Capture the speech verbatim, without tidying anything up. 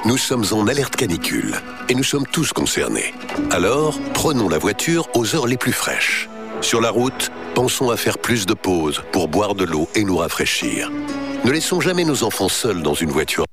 Nous sommes en alerte canicule et nous sommes tous concernés. Alors, prenons la voiture aux heures les plus fraîches. Sur la route, pensons à faire plus de pauses pour boire de l'eau et nous rafraîchir. Ne laissons jamais nos enfants seuls dans une voiture